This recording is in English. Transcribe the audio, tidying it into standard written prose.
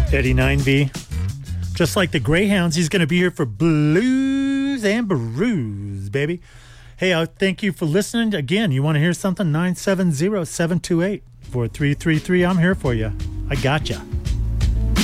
Eddie 9V. Just like the Greyhounds, he's going to be here for Blues and Brews, baby. Hey, thank you for listening. Again, you want to hear something? 970-728-4333. I'm here for you. I got you.